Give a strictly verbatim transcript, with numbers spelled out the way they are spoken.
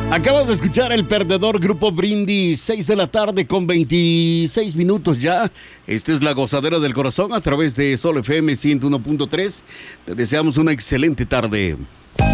Acabas de escuchar El Perdedor, Grupo Brindis, seis de la tarde con veintiséis minutos ya. Esta es la gozadera del corazón a través de Sol F M ciento uno punto tres. Te deseamos una excelente tarde.